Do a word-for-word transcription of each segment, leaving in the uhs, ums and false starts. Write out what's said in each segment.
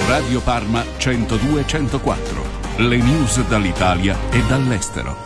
Radio Parma centodue centoquattro. Le news dall'Italia e dall'estero.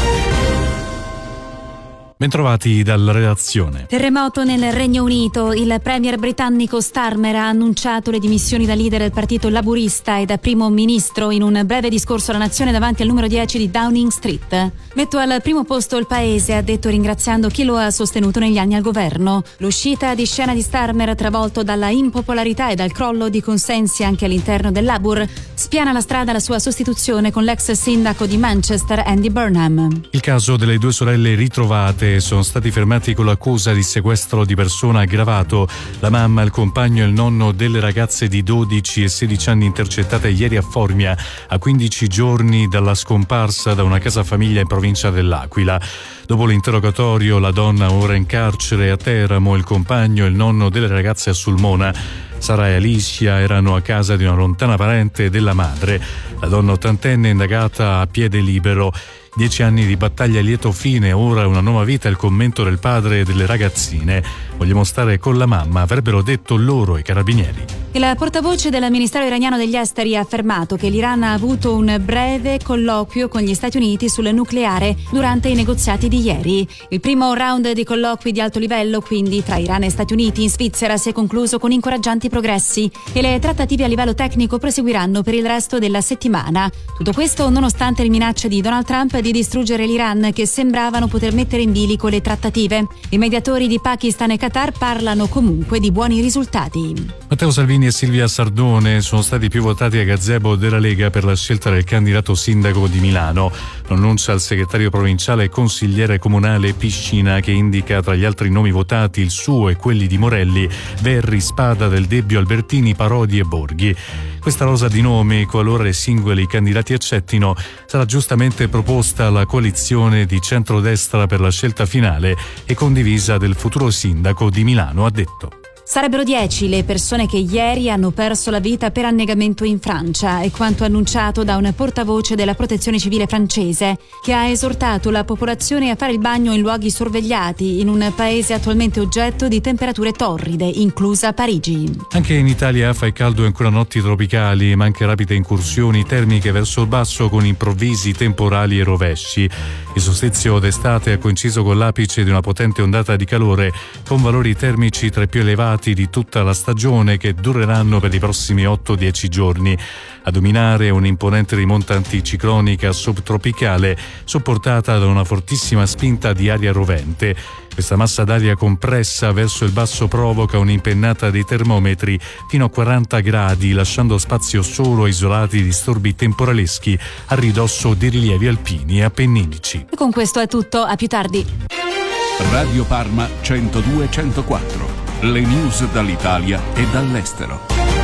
Bentrovati dalla redazione. Terremoto nel Regno Unito. Il premier britannico Starmer ha annunciato le dimissioni da leader del partito laburista e da primo ministro in un breve discorso alla nazione davanti al numero dieci di Downing Street. Metto al primo posto il paese, ha detto, ringraziando chi lo ha sostenuto negli anni al governo. L'uscita di scena di Starmer, travolto dalla impopolarità e dal crollo di consensi anche all'interno del Labour, spiana la strada alla sua sostituzione con l'ex sindaco di Manchester Andy Burnham. Il caso delle due sorelle ritrovate sono stati fermati con l'accusa di sequestro di persona aggravato. La mamma, il compagno e il nonno delle ragazze di dodici e sedici anni intercettate ieri a Formia, a quindici giorni dalla scomparsa da una casa famiglia in provincia dell'Aquila. Dopo l'interrogatorio, la donna ora in carcere a Teramo, il compagno e il nonno delle ragazze a Sulmona. Sara e Alicia erano a casa di una lontana parente della madre. La donna ottantenne è indagata a piede libero. Dieci anni di battaglia a lieto fine, ora una nuova vita, il commento del padre e delle ragazzine. Vogliamo stare con la mamma, avrebbero detto loro i carabinieri. Il portavoce del Ministero iraniano degli Esteri ha affermato che l'Iran ha avuto un breve colloquio con gli Stati Uniti sul nucleare durante i negoziati di ieri. Il primo round di colloqui di alto livello, quindi tra Iran e Stati Uniti in Svizzera, si è concluso con incoraggianti progressi e le trattative a livello tecnico proseguiranno per il resto della settimana. Tutto questo nonostante le minacce di Donald Trump di distruggere l'Iran, che sembravano poter mettere in bilico le trattative. I mediatori di Pakistan e Qatar parlano comunque di buoni risultati. Matteo Salvini e Silvia Sardone sono stati più votati a gazebo della Lega per la scelta del candidato sindaco di Milano. Lo annuncia il segretario provinciale e consigliere comunale Piscina, che indica tra gli altri nomi votati il suo e quelli di Morelli, Verri, Spada, Del Debbio, Albertini, Parodi e Borghi. Questa rosa di nomi, qualora i singoli candidati accettino, sarà giustamente proposta alla coalizione di centrodestra per la scelta finale e condivisa del futuro sindaco di Milano, ha detto. Sarebbero dieci le persone che ieri hanno perso la vita per annegamento in Francia, è quanto annunciato da un portavoce della Protezione Civile francese, che ha esortato la popolazione a fare il bagno in luoghi sorvegliati in un paese attualmente oggetto di temperature torride, inclusa Parigi. Anche in Italia fa caldo e ancora notti tropicali, ma anche rapide incursioni termiche verso il basso con improvvisi temporali e rovesci. Il solstizio d'estate ha coinciso con l'apice di una potente ondata di calore, con valori termici tra i più elevati di tutta la stagione, che dureranno per i prossimi otto dieci giorni. A dominare un'imponente rimonta anticiclonica subtropicale supportata da una fortissima spinta di aria rovente. Questa massa d'aria compressa verso il basso provoca un'impennata dei termometri fino a quaranta gradi, lasciando spazio solo a isolati disturbi temporaleschi a ridosso di rilievi alpini e appenninici. E con questo è tutto, a più tardi. Radio Parma centodue centoquattro. Le news dall'Italia e dall'estero.